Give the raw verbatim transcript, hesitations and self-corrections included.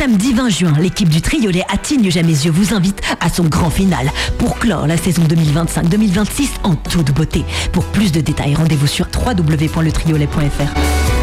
Samedi vingt juin, l'équipe du Triolet à Tignes-Jamesieux vous invite à son grand final pour clore la saison deux mille vingt-cinq deux mille vingt-six en toute beauté. Pour plus de détails, rendez-vous sur w w w point le triolet point f r.